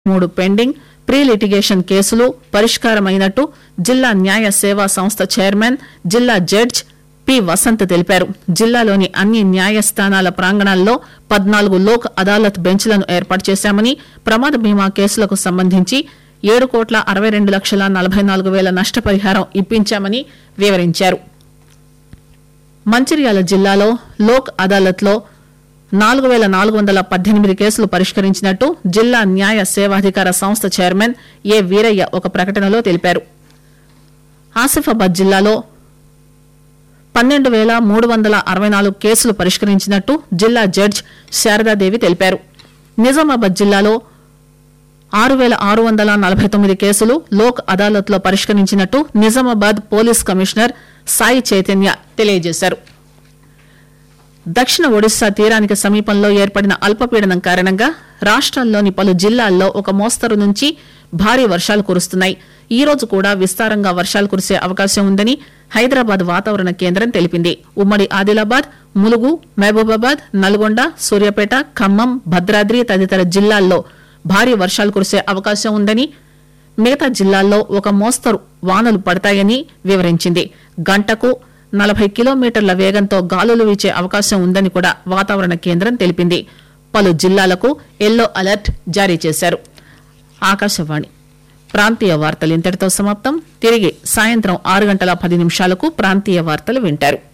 3 pending pre litigation కేసులు పరిష్కారమైనట్టు జిల్లా న్యాయ సేవా సంస్థ చైర్మన్ జిల్లా జడ్జ్ పి వసంత్ తెలిపారు. జిల్లాలోని అన్ని న్యాయస్థానాల ప్రాంగణాల్లో 14 లోక్ అదాలత్ బెంచ్లను ఏర్పాటు చేశామని, ప్రమాద బీమా కేసులకు సంబంధించి 7,62,44,000 నష్టపరిహారం ఇప్పించామని వివరించారు. మంచిర్యాల జిల్లాలో లోక్ అదాలత్ లో 4,418 కేసులు పరిష్కరించినట్టు జిల్లా న్యాయ సేవాధికార సంస్థ చైర్మన్ ఏ వీరయ్య ఒక ప్రకటనలో తెలిపారు. ఆసిఫాబాద్ జిల్లాలో 12,364 కేసులు పరిష్కరించినట్టు జిల్లా జడ్జ్ శారదాదేవి తెలిపారు. నిజామాబాద్ జిల్లాలో 6,649 కేసులు లోక్ అదాలత్ లో పరిష్కరించినట్టు నిజామాబాద్ పోలీస్ కమిషనర్ సాయి చైతన్య తెలియజేశారు. దక్షిణ ఒడిశా తీరానికి సమీపంలో ఏర్పడిన అల్పపీడనం కారణంగా రాష్ట్రంలోని పలు జిల్లాల్లో ఒక మోస్తరు నుంచి భారీ వర్షాలు కురుస్తున్నాయి. ఈ రోజు కూడా విస్తారంగా వర్షాలు కురిసే అవకాశం ఉందని హైదరాబాద్ వాతావరణ కేంద్రం తెలిపింది. ఉమ్మడి ఆదిలాబాద్, ములుగు, మహబూబాబాద్, నల్గొండ, సూర్యాపేట, ఖమ్మం, భద్రాద్రి తదితర జిల్లాల్లో భారీ వర్షాలు కురిసే అవకాశం ఉందని, మిగతా జిల్లాల్లో ఒక మోస్తరు వానలు పడతాయని వివరించింది. గంటకు 40 కిలోమీటర్ల వేగంతో గాలులు వీచే అవకాశం ఉందని కూడా వాతావరణ కేంద్రం తెలిపింది. పలు జిల్లాలకు ఎల్లో అలర్ట్ జారీ చేశారు. ఆకాశవాణి ప్రాంతీయ వార్తలు ఇంతటితో సమాప్తం. తిరిగి సాయంత్రం 6 గంటల 10 నిమిషాలకు ప్రాంతీయ వార్తలు వింటారు.